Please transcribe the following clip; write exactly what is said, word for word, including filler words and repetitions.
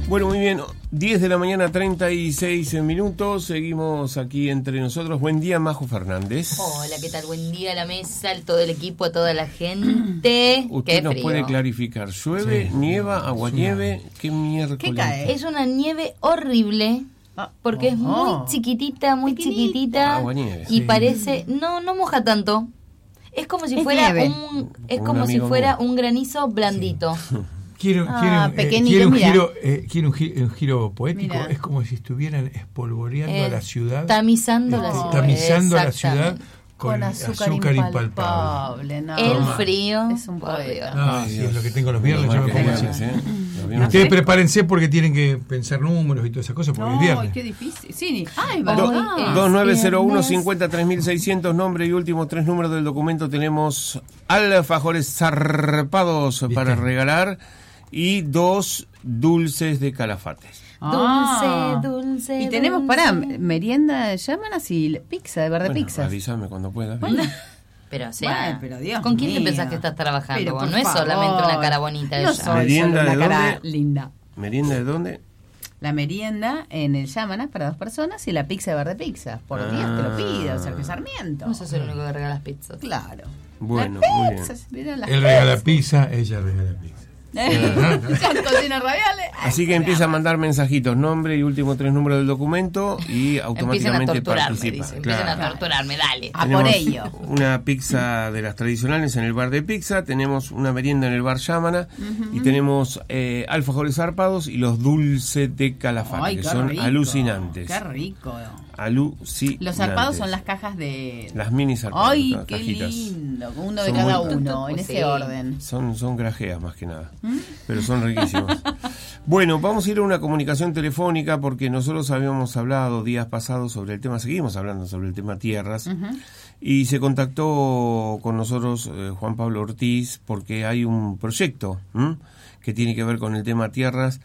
Bueno, muy bien, diez de la mañana, treinta y seis minutos, seguimos aquí entre nosotros. Buen día, Majo Fernández. Hola, ¿qué tal? Buen día a la mesa, a todo el equipo, a toda la gente. Usted Qué nos frío. puede clarificar, ¿llueve, Sí. nieva, aguanieve? ¿Qué miércoles? ¿Qué cae? Es una nieve horrible, porque es muy Oh. chiquitita, muy Pequeñita. chiquitita, Aguanieve, y sí. parece, no, no moja tanto. Es como si Es fuera nieve. un, es Un como si amigo fuera mío. un granizo blandito. Quiero, Ah, quiero, eh, pequeñito, quiero un mira. giro, eh, quiero un giro, un giro poético. Mira. Es como si estuvieran espolvoreando Eh, a la ciudad, Tamizando eh, la ciudad. tamizando a la ciudad Exactamente. con, Con azúcar, azúcar impalpable. impalpable. No. El Toma. frío. Es un por poeta. Dios. Ah, Ay, sí, Dios. es lo que tengo los viernes. Yo me Qué pongo viernes, así. ¿eh? Los Y viernes. ustedes prepárense porque tienen que pensar números y todas esas cosas, porque es No, viernes. qué difícil. Sí, ay, Hoy verdad. es dos nueve cero uno, viernes. cincuenta tres mil seiscientos, nombre y últimos tres números del documento. Tenemos alfajores zarpados ¿Viste? para regalar y dos dulces de Calafates. Ah. Dulce, dulce. Y tenemos, dulce. pará, merienda, llaman así, pizza, de verde Bueno, pizzas. avísame cuando puedas. Pero, o sea, Bueno, pero Dios ¿con quién te mío. pensás que estás trabajando? Pero, vos? por No es solamente favor. una cara bonita No ella. soy ¿Merienda solo de una cara dónde? linda. ¿Merienda de dónde? La merienda en el Llamanas para dos personas y la pizza de verde pizza. Por Ah. Dios, te lo pido, Sergio Sarmiento. No sos el único que regala las pizzas. Claro. Bueno, Las muy bien. pizzas, mirá las Él regala pizza, ella regala pizza. Son cocinas radiales. Así que empieza a mandar mensajitos, nombre y último tres números del documento y Empiecen a automáticamente torturarme, participa. dice. Empiecen Claro. a torturarme, dale. A Tenemos por ello. una pizza de las tradicionales en el bar de pizza, tenemos una merienda en el bar Llámana y tenemos eh, alfajores zarpados y los dulces de Calafate, Ay, que qué son rico, alucinantes. Qué rico. Alucinantes. Los zarpados son las cajas de... Las mini zarpados, Ay, las qué cajitas. lindo. Uno de Son cada muy- uno, en Sí. ese orden. Son, son grajeas más que nada, pero son riquísimos. Bueno, vamos a ir a una comunicación telefónica porque nosotros habíamos hablado días pasados sobre el tema, seguimos hablando sobre el tema tierras, y se contactó con nosotros eh, Juan Pablo Ortiz porque hay un proyecto ¿m? que tiene que ver con el tema tierras